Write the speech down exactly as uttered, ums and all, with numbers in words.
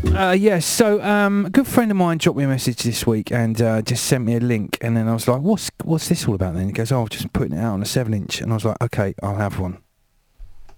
Uh, yes, so um, a good friend of mine dropped me a message this week and uh, just sent me a link, and then I was like, what's what's this all about then? He goes, oh, I'm just putting it out on a seven inch, and I was like, okay, I'll have one.